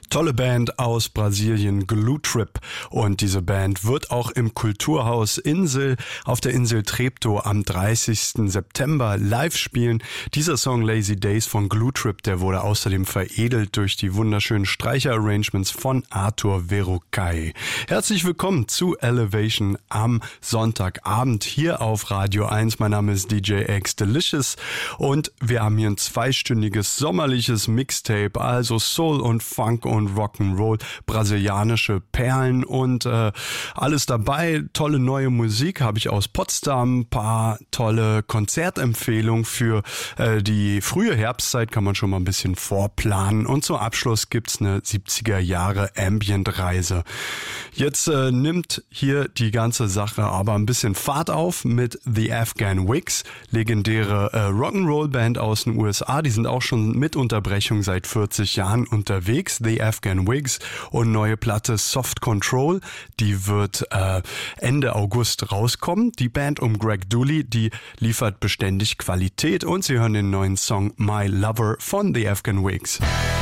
Tolle Band aus Brasilien, Glue Trip. Und diese Band wird auch im Kulturhaus Insel auf der Insel Treptow am 30. September live spielen. Dieser Song Lazy Days von Glue Trip, der wurde außerdem veredelt durch die wunderschönen Streicher-Arrangements von Arthur Verocai. Herzlich willkommen zu Elevation am Sonntagabend hier auf Radio 1. Mein Name ist DJ X Delicious und wir haben hier ein zweistündiges sommerliches Mixtape, also Soul und Funk und Rock'n'Roll, brasilianische Perlen und alles dabei. Tolle neue Musik habe ich aus Potsdam, ein paar tolle Konzertempfehlungen für die frühe Herbstzeit, kann man schon mal ein bisschen vorplanen. Und zum Abschluss gibt's eine 70er Jahre Ambient-Reise. Jetzt nimmt hier die ganze Sache aber ein bisschen Fahrt auf mit The Afghan Wigs, legendäre Rock'n'Roll-Band aus den USA. Die sind auch schon mit Unterbrechung seit 40 Jahren unterwegs. The Afghan Wigs und neue Platte Soft Control, die wird Ende August rauskommen. Die Band um Greg Dooley, die liefert beständig Qualität und Sie hören den neuen Song My Lover von The Afghan Wigs.